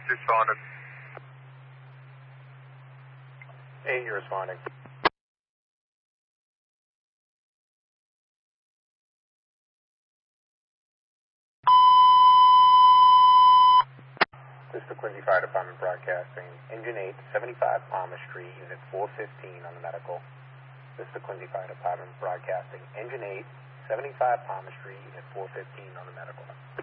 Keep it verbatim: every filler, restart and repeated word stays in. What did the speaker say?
responded. eight, you're responding. This is the Quincy Fire Department broadcasting. Engine eight, seventy-five Palmer Street, Unit four fifteen on the medical. This is the Quincy Fire Department broadcasting. Engine eight, seventy-five Palmer Street, Unit four fifteen on the medical.